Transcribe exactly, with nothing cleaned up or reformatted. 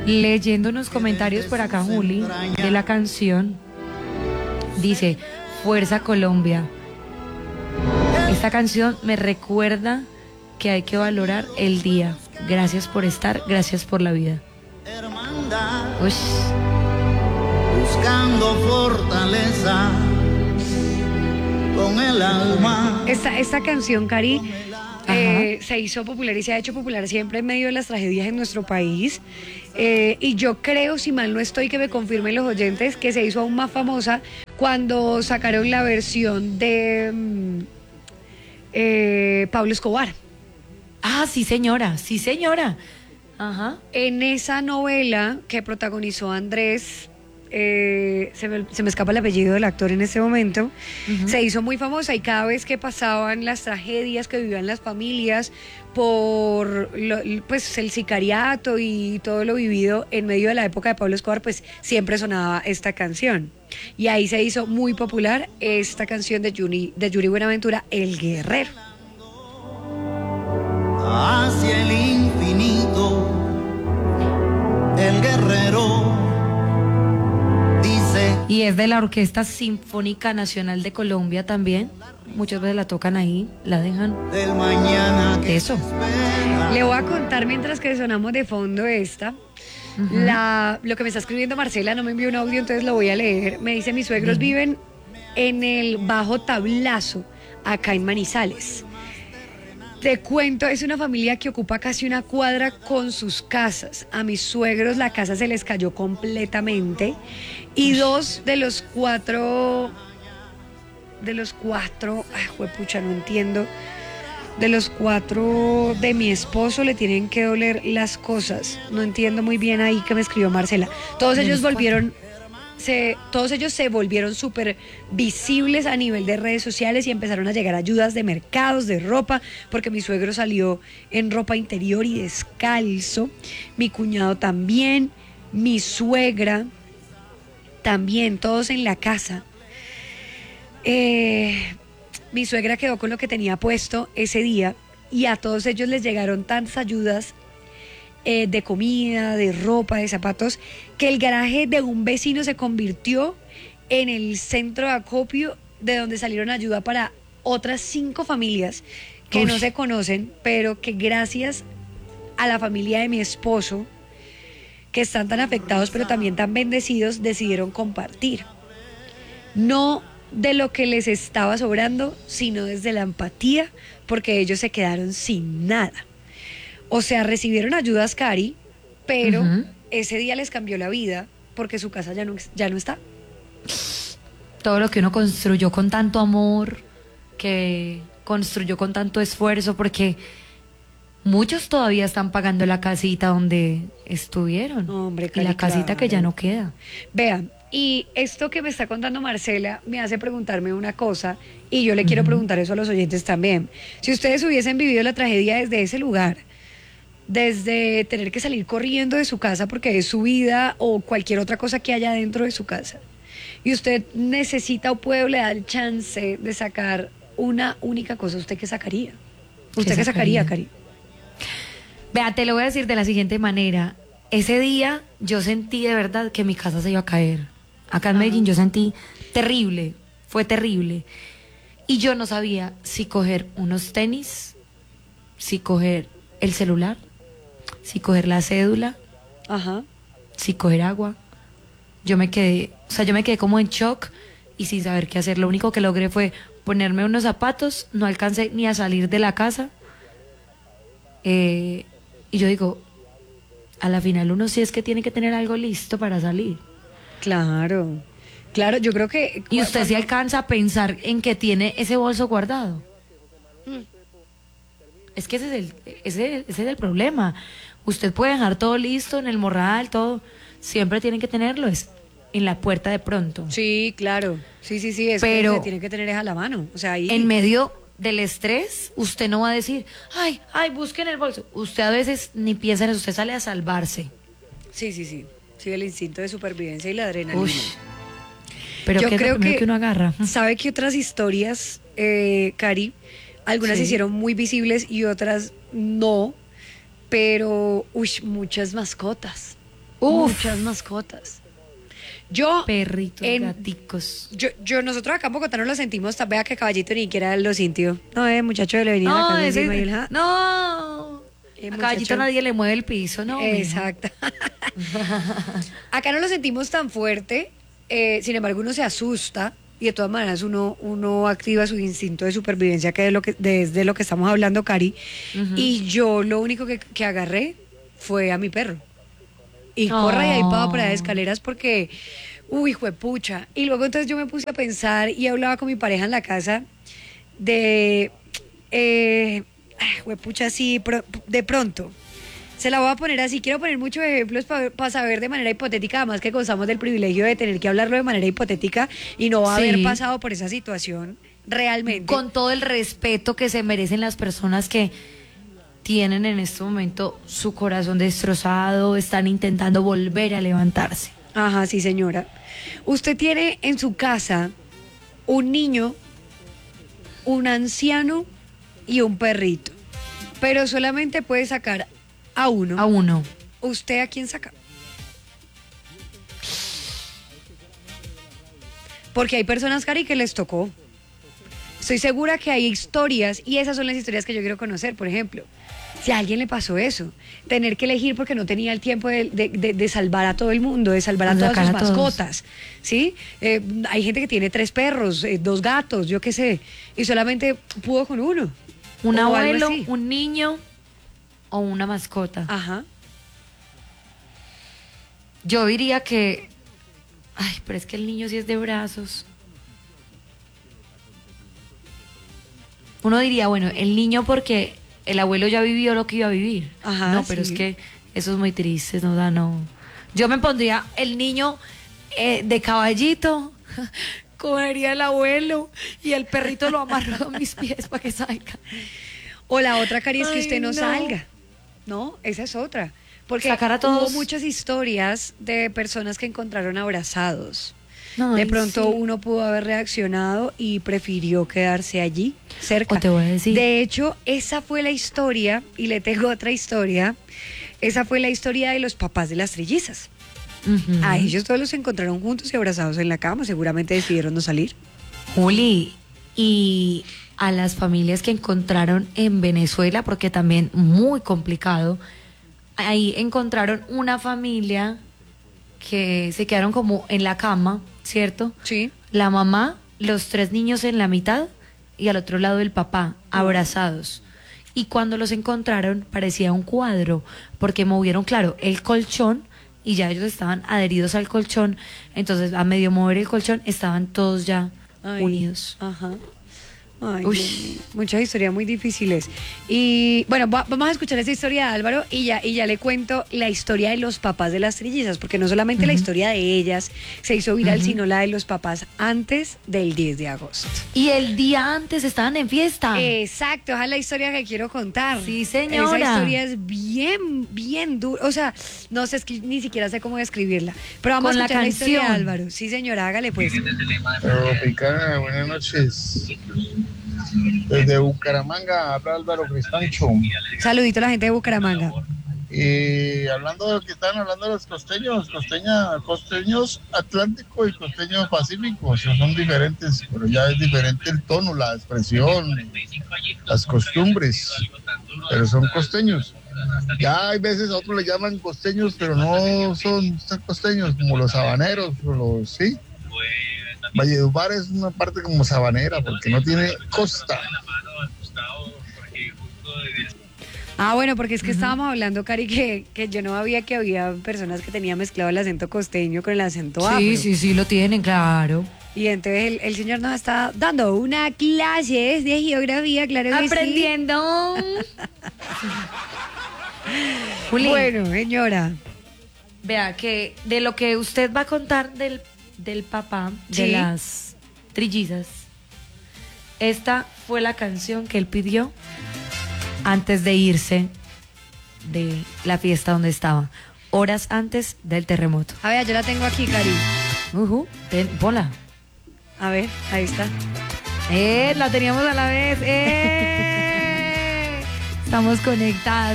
Leyendo unos comentarios por acá, Juli, de la canción, dice, Fuerza Colombia. Esta canción me recuerda que hay que valorar el día. Gracias por estar, gracias por la vida. Uy. Buscando fortaleza con el alma. Esta, esta canción, Cari, eh, se hizo popular y se ha hecho popular siempre en medio de las tragedias en nuestro país. Eh, y yo creo, si mal no estoy, que me confirmen los oyentes, que se hizo aún más famosa cuando sacaron la versión de mm, eh, Pablo Escobar. Ah, sí señora, sí señora. Ajá. En esa novela que protagonizó Andrés, eh, se, me, se me escapa el apellido del actor en este momento, uh-huh. se hizo muy famosa, y cada vez que pasaban las tragedias que vivían las familias por lo, pues el sicariato y todo lo vivido en medio de la época de Pablo Escobar, pues siempre sonaba esta canción. Y ahí se hizo muy popular esta canción de Yuri, de Yuri Buenaventura, El Guerrero. Hacia el infinito, el guerrero dice. Y es de la Orquesta Sinfónica Nacional de Colombia también. Muchas veces la tocan ahí, la dejan. Del mañana que eso. Le voy a contar mientras que sonamos de fondo esta. Uh-huh. La, lo que me está escribiendo Marcela, no me envió un audio, entonces lo voy a leer. Me dice, mis suegros uh-huh. viven en el Bajo Tablazo, acá en Manizales. Te cuento, es una familia que ocupa casi una cuadra con sus casas. A mis suegros la casa se les cayó completamente y dos de los cuatro, de los cuatro, ay, juepucha, no entiendo, de los cuatro de mi esposo le tienen que doler las cosas. No entiendo muy bien ahí que me escribió Marcela. Todos ellos volvieron... Se, todos ellos se volvieron súper visibles a nivel de redes sociales y empezaron a llegar ayudas de mercados, de ropa, porque mi suegro salió en ropa interior y descalzo, mi cuñado también, mi suegra también, todos en la casa. Eh, mi suegra quedó con lo que tenía puesto ese día y a todos ellos les llegaron tantas ayudas Eh, de comida, de ropa, de zapatos, que el garaje de un vecino se convirtió en el centro de acopio de donde salieron ayuda para otras cinco familias que Uy. no se conocen, pero que gracias a la familia de mi esposo, que están tan afectados pero también tan bendecidos, decidieron compartir. No de lo que les estaba sobrando, sino desde la empatía, porque ellos se quedaron sin nada. O sea, recibieron ayudas, Cari, pero uh-huh. ese día les cambió la vida porque su casa ya no, ya no está. Todo lo que uno construyó con tanto amor, que construyó con tanto esfuerzo, porque muchos todavía están pagando la casita donde estuvieron. Hombre, Cari, y la casita claro. que ya no queda. Vean, y esto que me está contando Marcela me hace preguntarme una cosa, y yo le uh-huh. quiero preguntar eso a los oyentes también. Si ustedes hubiesen vivido la tragedia desde ese lugar, desde tener que salir corriendo de su casa porque es su vida o cualquier otra cosa que haya dentro de su casa, y usted necesita o puede o le da el chance de sacar una única cosa, ¿usted qué sacaría? ¿Usted qué sacaría, Cari? Vea, te lo voy a decir de la siguiente manera. Ese día yo sentí de verdad que mi casa se iba a caer. Acá en Ajá. Medellín yo sentí terrible, fue terrible. Y yo no sabía si coger unos tenis, si coger el celular, si coger la cédula, Ajá. si coger agua. Yo me quedé, o sea, yo me quedé como en shock y sin saber qué hacer. Lo único que logré fue ponerme unos zapatos, no alcancé ni a salir de la casa. Eh, y yo digo, a la final uno sí es que tiene que tener algo listo para salir. Claro, claro, yo creo que... Y usted sí alcanza a pensar en que tiene ese bolso guardado. Mm. Es que ese es el, ese, ese es el problema. Usted puede dejar todo listo en el morral, todo. Siempre tiene que tenerlo, es en la puerta de pronto. Sí, claro. Sí, sí, sí, es Pero que se tiene que tener es a la mano. O sea, ahí... En medio del estrés, usted no va a decir, ay, ay, busquen el bolso. Usted a veces ni piensa en eso, usted sale a salvarse. Sí, sí, sí. Sí, el instinto de supervivencia y la adrenalina. Uy. Pero yo ¿qué creo es lo primero que, que uno agarra? ¿Sabe qué otras historias, eh, Cari? Algunas sí. se hicieron muy visibles y otras no, pero uy, muchas mascotas. Uf. muchas mascotas. Yo, Perritos, en- gaticos. yo, yo, nosotros acá en Bogotá no lo sentimos, tan- vea que Caballito ni siquiera lo sintió. No, eh, muchacho, le venía a la No, casa ese- encima y él, "Ja". no. Eh, A muchacho. Caballito nadie le mueve el piso, ¿no? mijo? Exacto. Acá no lo sentimos tan fuerte, eh, sin embargo uno se asusta y de todas maneras uno, uno activa su instinto de supervivencia, que es lo que, desde lo que estamos hablando, Cari. Ujú. Y yo lo único que, que agarré fue a mi perro. Y corre y ahí para por las Oh. escaleras porque, uy, juepucha. Y luego entonces yo me puse a pensar y hablaba con mi pareja en la casa de, eh, ay, juepucha, sí, pro- de pronto. Se la voy a poner así. Quiero poner muchos ejemplos para saber de manera hipotética, además que gozamos del privilegio de tener que hablarlo de manera hipotética y no Sí. haber pasado por esa situación realmente. Con todo el respeto que se merecen las personas que tienen en este momento su corazón destrozado, están intentando volver a levantarse. Ajá, sí, señora. Usted tiene en su casa un niño, un anciano y un perrito, pero solamente puede sacar a uno. A uno. ¿Usted a quién saca? Porque hay personas, Cari, que les tocó. Estoy segura que hay historias y esas son las historias que yo quiero conocer. Por ejemplo, si a alguien le pasó eso, tener que elegir porque no tenía el tiempo de, de- de- de salvar a todo el mundo, de salvar a De todas sus sacar a todos. mascotas, ¿sí? Eh, hay gente que tiene tres perros, eh, dos gatos, yo qué sé, y solamente pudo con uno. Un o algo abuelo, así. un niño o una mascota. Ajá. Yo diría que... Ay, pero es que el niño sí es de brazos. Uno diría, bueno, el niño porque el abuelo ya vivió lo que iba a vivir. Ajá, no, pero sí. es que eso es muy triste, no da, no. Yo me pondría el niño eh, de caballito, cogería el abuelo y el perrito lo amarro a mis pies para que salga. O la otra, Cari, es que Ay, usted no, no. salga. No, esa es otra. Porque Sacar a todos. hubo muchas historias de personas que encontraron abrazados. No, de ay, pronto sí. uno pudo haber reaccionado y prefirió quedarse allí, cerca. O te voy a decir. De hecho, esa fue la historia, y le tengo otra historia. Esa fue la historia de los papás de las trillizas. Ujú. A ellos todos los encontraron juntos y abrazados en la cama. Seguramente decidieron no salir. Juli, y a las familias que encontraron en Venezuela, porque también muy complicado, ahí encontraron una familia que se quedaron como en la cama, ¿cierto? Sí. La mamá, los tres niños en la mitad y al otro lado el papá, abrazados. Y cuando los encontraron parecía un cuadro, porque movieron, claro, el colchón y ya ellos estaban adheridos al colchón, entonces a medio mover el colchón estaban todos ya Ay, unidos. Ajá. Ay, Uy. Dios mío, muchas historias muy difíciles. Y bueno, va- vamos a escuchar esa historia de Álvaro y ya, y ya le cuento la historia de los papás de las trillizas, porque no solamente la historia de ellas se hizo viral, sino la de los papás antes del diez de agosto. Y el día antes estaban en fiesta. Exacto, esa es la historia que quiero contar. Sí, señora. Esa historia es bien, bien dura. O sea, no sé, es que ni siquiera sé cómo describirla. Pero vamos Con a la escuchar la, historia de canción. Álvaro. Sí, señora, hágale pues. Tropicana, buenas noches. Desde Bucaramanga habla Álvaro Cristancho. Saludito a la gente de Bucaramanga. Y hablando de lo que están hablando los costeños, costeña, costeños atlánticos y costeños pacíficos, son diferentes, pero ya es diferente el tono, la expresión, las costumbres, pero son costeños. Ya hay veces a otros le llaman costeños, pero no son, son costeños, como los habaneros, o los, sí. Valledupar es una parte como sabanera, porque no tiene costa. Ah, bueno, porque es que estábamos hablando, Cari, que, que yo no sabía que había personas que tenían mezclado el acento costeño con el acento afro. Sí, sí, sí, lo tienen, claro. Y entonces el, el señor nos está dando una clase de geografía, claro que sí. Aprendiendo. Juli, Bueno, señora. vea que de lo que usted va a contar del, del papá de Sí. las trillizas, esta fue la canción que él pidió antes de irse de la fiesta donde estaba, horas antes del terremoto. A ver, yo la tengo aquí, Cari. Ujú, ten- ponla. A ver, ahí está. Eh, la teníamos a la vez. Eh. Estamos conectadas.